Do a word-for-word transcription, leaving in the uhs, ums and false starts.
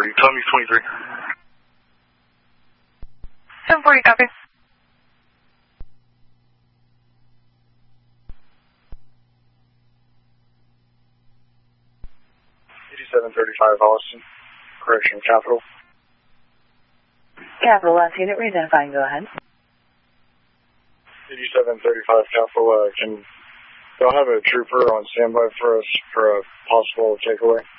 forty. Tommy twenty-three. seven forty, copy. eighty-seven thirty-five, Austin. Correction, Capital. Capital, last unit, re-identifying, go ahead. eighty-seven thirty-five, Capital, uh, can y'all have a trooper on standby for us for a possible takeaway?